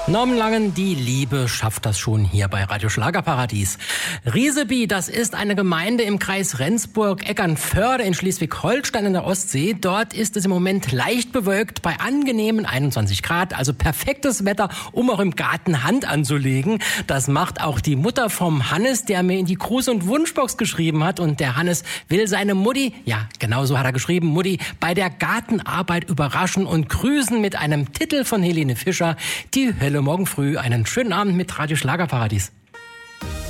Norman Langen, die Liebe schafft das schon hier bei Radio Schlagerparadies. Rieseby, das ist eine Gemeinde im Kreis Rendsburg-Eckernförde in Schleswig-Holstein in der Ostsee. Dort ist es im Moment leicht bewölkt bei angenehmen 21 Grad, also perfektes Wetter, um auch im Garten Hand anzulegen. Das macht auch die Mutter vom Hannes, der mir in die Gruß- und Wunschbox geschrieben hat. Und der Hannes will seine Mutti, ja, genau so hat er geschrieben, Mutti, bei der Gartenarbeit überraschen und grüßen mit einem Titel von Helene Fischer, Die Hölle morgen früh. Einen schönen Abend mit Radio Schlagerparadies.